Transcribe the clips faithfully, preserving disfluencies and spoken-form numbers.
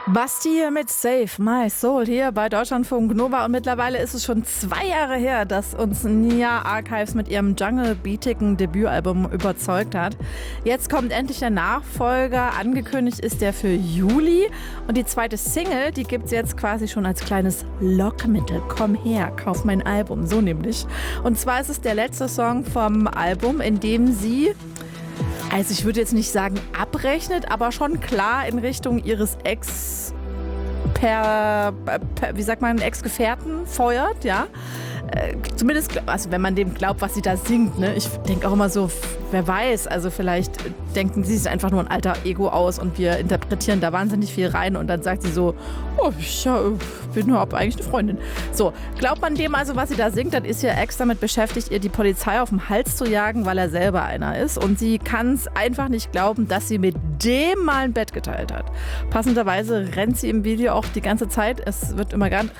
Basti hier mit Save My Soul hier bei Deutschlandfunk Nova und mittlerweile ist es schon zwei Jahre her, dass uns Nia Archives mit ihrem Jungle-beatigen Debütalbum überzeugt hat. Jetzt kommt endlich der Nachfolger, angekündigt ist der für Juli und die zweite Single, die gibt es jetzt quasi schon als kleines Lockmittel. Komm her, kauf mein Album, so nämlich. Und zwar ist es der letzte Song vom Album, in dem sie... Also ich würde jetzt nicht sagen abrechnet, aber schon klar in Richtung ihres Ex per, per wie sagt man, Ex-Gefährten feuert, ja. Äh, zumindest, also wenn man dem glaubt, was sie da singt, ne? Ich denke auch immer so, wer weiß, also vielleicht denken sie sich einfach nur ein alter Ego aus und wir interpretieren da wahnsinnig viel rein und dann sagt sie so, oh, ich ja, bin nur eigentlich eine Freundin. So, glaubt man dem also, was sie da singt, dann ist ihr Ex damit beschäftigt, ihr die Polizei auf den Hals zu jagen, weil er selber einer ist und sie kann es einfach nicht glauben, dass sie mit dem mal ein Bett geteilt hat. Passenderweise rennt sie im Video auch die ganze Zeit, es wird immer ganz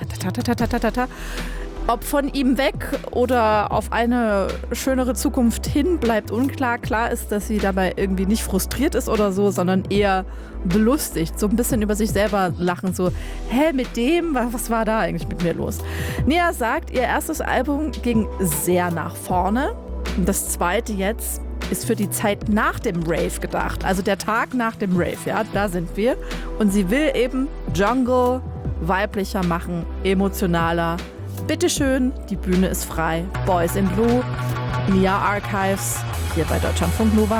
ob von ihm weg oder auf eine schönere Zukunft hin, bleibt unklar. Klar ist, dass sie dabei irgendwie nicht frustriert ist oder so, sondern eher belustigt. So ein bisschen über sich selber lachen. So, hä, mit dem? Was war da eigentlich mit mir los? Nia sagt, ihr erstes Album ging sehr nach vorne. Und das zweite jetzt ist für die Zeit nach dem Rave gedacht. Also der Tag nach dem Rave, ja, da sind wir. Und sie will eben Jungle weiblicher machen, emotionaler. Bitteschön, die Bühne ist frei. Boys in Blue, Nia Archives, hier bei Deutschlandfunk Nova.